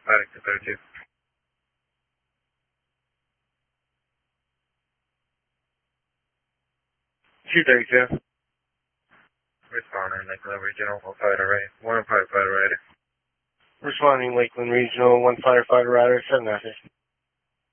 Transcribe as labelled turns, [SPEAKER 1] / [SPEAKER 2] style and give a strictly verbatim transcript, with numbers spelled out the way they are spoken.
[SPEAKER 1] Attic to thirty-two. two thirty-two. Responding, Lakeland Regional, one fighter rider, one firefighter rider.
[SPEAKER 2] Responding, Lakeland Regional, one firefighter rider, seven message.